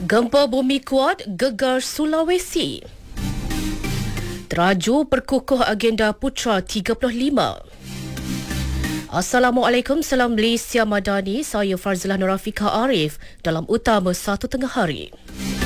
Gempa bumi kuat gegar Sulawesi. Teraju perkukuh agenda Putra 35. Assalamualaikum, salam Malaysia Madani. Saya Farzlah Nurafika Arif dalam utama 1 tengah hari.